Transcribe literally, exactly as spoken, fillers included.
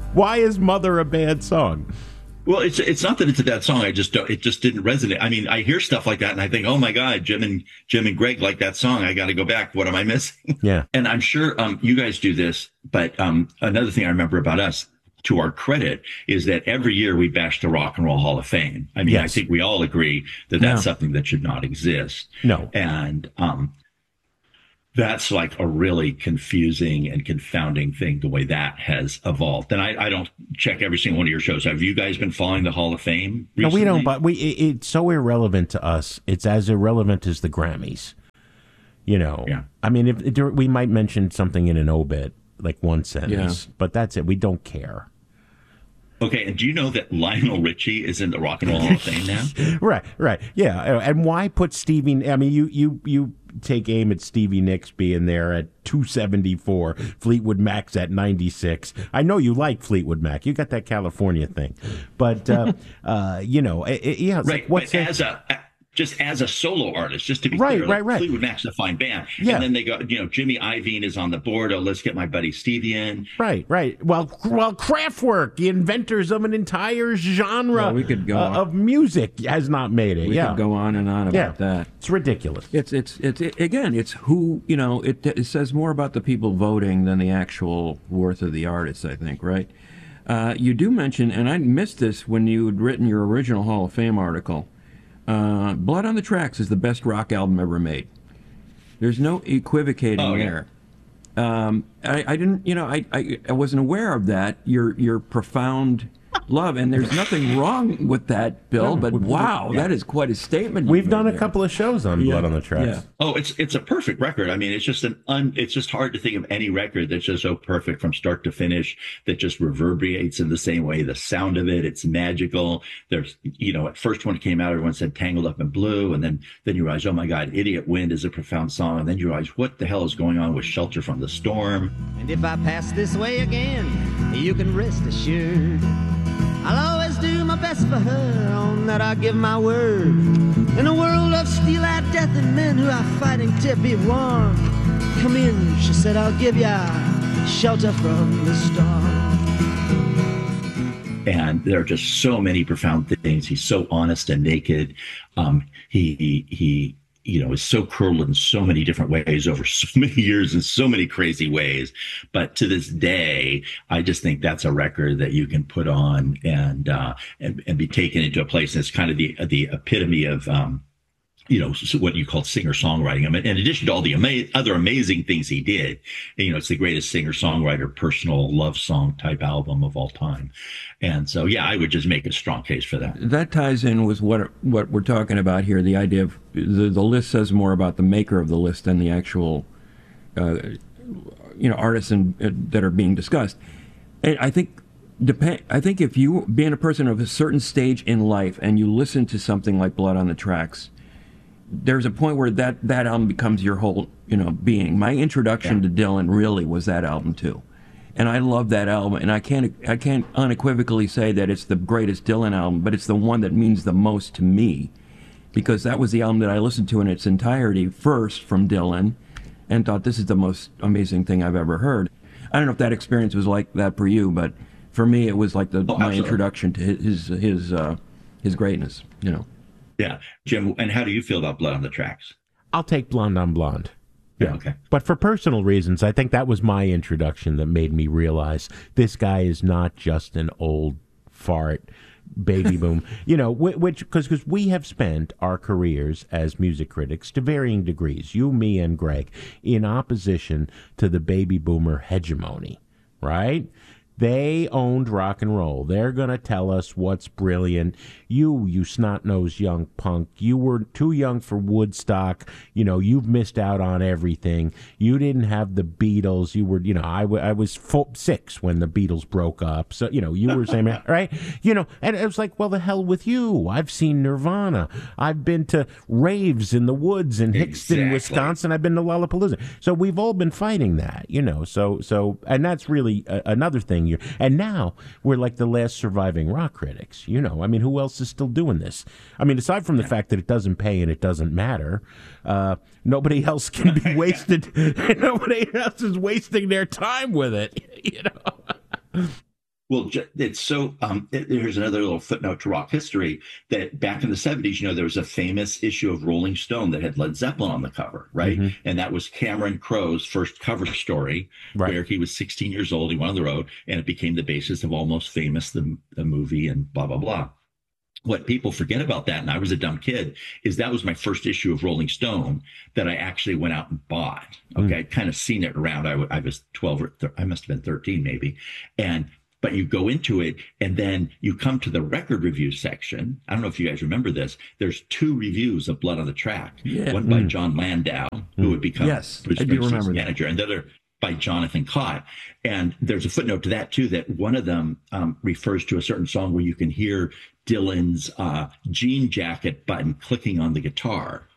Why is Mother a bad song? Well, it's it's not that it's a bad song. I just don't, it just didn't resonate. I mean, I hear stuff like that and I think, oh my God, Jim and Jim and Greg like that song. I got to go back. What am I missing? Yeah. And I'm sure um, you guys do this, but um, another thing I remember about us, to our credit, is that every year we bash the Rock and Roll Hall of Fame. I mean, yes. I think we all agree that that's no. something that should not exist. No. And um, that's like a really confusing and confounding thing, the way that has evolved. And I, I don't check every single one of your shows. Have you guys been following the Hall of Fame recently? No, we don't, but we, it, it's so irrelevant to us. It's as irrelevant as the Grammys. You know, yeah. I mean, if, if we might mention something in an obit, like one sentence, yeah. but that's it. We don't care. Okay, and do you know that Lionel Richie is in the Rock and Roll Hall of Fame now? Right, right, yeah. And why put Stevie? I mean, you you you take aim at Stevie Nicks being there at two seventy-four, Fleetwood Mac's at ninety-six. I know you like Fleetwood Mac. You got that California thing, but uh, uh, you know, it, it, yeah. It's right, like, what's but as a just as a solo artist, just to be right, clear, right, like right. Fleetwood Mac's a fine band. Yeah. And then they go, you know, Jimmy Iovine is on the board. Oh, let's get my buddy Stevie in. Right, right. Well, well, Kraftwerk, the inventors of an entire genre well, we could go uh, of music, has not made it. We yeah. could go on and on about yeah. that. It's ridiculous. It's, it's, it's, it, again, it's who, you know, it, it says more about the people voting than the actual worth of the artist, I think, right? Uh, you do mention, and I missed this when you had written your original Hall of Fame article, Uh, Blood on the Tracks is the best rock album ever made. There's no equivocating oh, yeah. there. Um, I, I didn't, you know, I, I, I wasn't aware of that. Your your profound love, and there's nothing wrong with that, Bill. No, but we, wow, yeah. that is quite a statement. We've done a there. couple of shows on yeah. Blood on the Tracks. Yeah. Oh, it's it's a perfect record. I mean, it's just an un. It's just hard to think of any record that's just so perfect from start to finish, that just reverberates in the same way. The sound of it, it's magical. There's, you know, at first when it came out, everyone said "Tangled Up in Blue," and then then you realize, oh my God, "Idiot Wind" is a profound song, and then you realize, what the hell is going on with "Shelter from the Storm"? And if I pass this way again, you can rest assured I'll always do my best for her, on that I give my word. In a world of steel-eyed death and men who are fighting to be warm, come in, she said, I'll give ya shelter from the storm. And there are just so many profound things. He's so honest and naked. Um, he, he, he, you know, is so curled in so many different ways over so many years in so many crazy ways. But to this day, I just think that's a record that you can put on and, uh, and, and be taken into a place that's kind of the, the epitome of, um, you know, what you call singer-songwriting. I mean, in addition to all the ama- other amazing things he did, you know, it's the greatest singer-songwriter, personal love song type album of all time. And so, yeah, I would just make a strong case for that. That ties in with what what we're talking about here. The idea of the, the list says more about the maker of the list than the actual, uh, you know, artists in, uh, that are being discussed. And I think depend. I think if you, being a person of a certain stage in life, and you listen to something like Blood on the Tracks, there's a point where that, that album becomes your whole, you know, being. My introduction yeah. to Dylan really was that album too, and I love that album. And I can't I can't unequivocally say that it's the greatest Dylan album, but it's the one that means the most to me, because that was the album that I listened to in its entirety first from Dylan, and thought, this is the most amazing thing I've ever heard. I don't know if that experience was like that for you, but for me it was like the oh, my introduction to his his uh, his greatness. You know. Yeah, Jim, and how do you feel about Blood on the Tracks? I'll take Blonde on Blonde. Yeah, okay. But for personal reasons, I think that was my introduction that made me realize this guy is not just an old fart baby boom. You know, which, because because we have spent our careers as music critics to varying degrees, you, me, and Greg, in opposition to the baby boomer hegemony, right? They owned rock and roll. They're going to tell us what's brilliant. You, you snot-nosed young punk, you were too young for Woodstock. You know, you've missed out on everything. You didn't have the Beatles. You were, you know, I, w- I was four, six when the Beatles broke up. So, you know, you were saying, right? You know, and it was like, well, the hell with you. I've seen Nirvana. I've been to raves in the woods in Hixton, exactly. Wisconsin. I've been to Lollapalooza. So we've all been fighting that, you know. So, so, and that's really a, another thing. You're, and now we're like the last surviving rock critics, you know. I mean, who else is still doing this? I mean, aside from the fact that it doesn't pay and it doesn't matter, uh, nobody else can be wasted. Nobody else is wasting their time with it, you know. Well, it's so, um, here's another little footnote to rock history that back in the seventies, you know, there was a famous issue of Rolling Stone that had Led Zeppelin on the cover, right? Mm-hmm. And that was Cameron Crowe's first cover story, right, where he was sixteen years old, he went on the road, and it became the basis of Almost Famous, the, the movie, and blah, blah, blah. What people forget about that, and I was a dumb kid, is that was my first issue of Rolling Stone that I actually went out and bought. Okay, mm. I'd kind of seen it around. I, I was twelve or th- I must have been thirteen maybe. And but you go into it, and then you come to the record review section. I don't know if you guys remember this. There's two reviews of Blood on the Track. Yeah. One by mm. John Landau, mm. who would become yes, Bruce Springsteen's manager, and the other by Jonathan Cott. And there's a footnote to that too, that one of them um, refers to a certain song where you can hear Dylan's uh, jean jacket button clicking on the guitar.